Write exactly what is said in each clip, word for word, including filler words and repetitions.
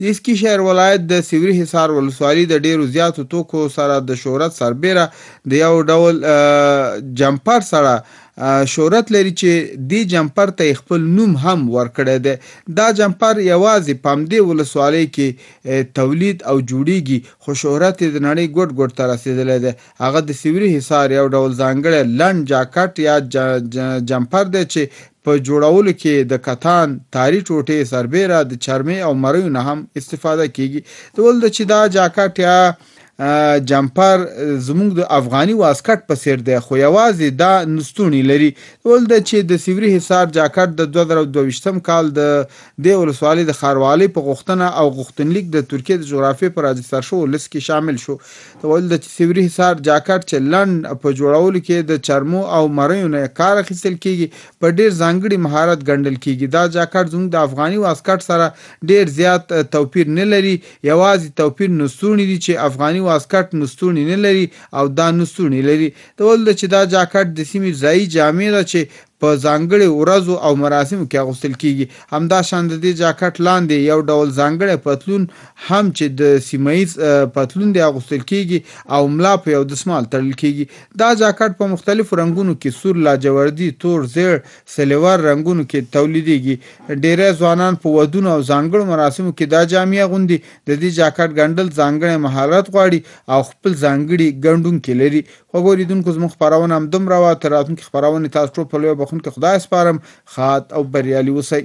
د اسکیشهر ولایت د سیوري حصار ولسوالي د ډیرو زیاتو توکو سره د شهرت سربیره د یو ډول جمپر سره شهرت لري چې دې جمپر ته خپل نوم هم ورکړی دی. دا جمپر یوازې په همدې ولسوالۍ کې تولید او جوړیږي، خو شهرت یې د نړۍ ګوټ ګوټ ته رسېدلی دی. هغه د سیوري حصار یو ډول ځانګړی لنډ جاکټ یا جمپر دی چې په جوړولو کې د کتان، تاري ټوټې سربیره د چرمي او مریو نه هم استفاده کیږي. د ول د چې دا جاکټ یا جمپر زموږ د افغاني واسکټ په څیر دی، خو یوازې دا نستوڼي لري. ول د چې د سیوري حصار جاکټ د دوه زره دوه ویشتم کال د دې ولسوالۍ د ښاروالۍ په غوښتنه او غوښتنلیک د ترکیې د جغرافیې په راجستر شوو لیست کې شامل شو. ول د چې سیوري حصار جاکټ چې لنډ په جوړولو کې د چرمو او مریو نه کار اخیستل کیږي، په ډیر ځانګړي مهارت ګڼل کیږي. دا جاکټ زموږ د افغاني واسکټ سره ډیر زیات توپیر نه لري، یوازې توپیر نستوڼي دي چې افغاني واسکټ نستوڼي نه لري او دا نستوڼي لري. د ول د چې دا جاکټ د سیمې ځایي جامې ده چې په ځانګړي ورځو او مراسمو کې اغوستل کیږي. همدا شان د دې جاکټ لاندې یو ډول ځانګړی پتلون هم چې د سیمایي پتلون دی اغوستل کیږي او ملا په یو دسمال تړل کیږي. دا جاکټ په مختلفو رنګونو کې سور، لاجوردي، تور، زیړ، سلیور رنګونو کې تولیدېږي. ډیری ځوانان په ودونو او ځانګړو مراسمو کې دا جامې اغوندي. د دې جاکټ ګنډل ځانګړی مهارت غواړي او خپل ځانګړي ګنډونکي لري. خو اوریدونکو زموږ خپرونه همدومره وه. تر راتلونکي خپرونې تاسو ټول په لویه بخښونکي خدای سپارم. ښاد او بریالي اوسئ.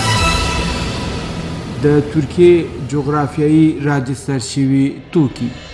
د ترکیې جغرافیایي راجستر شوي توکي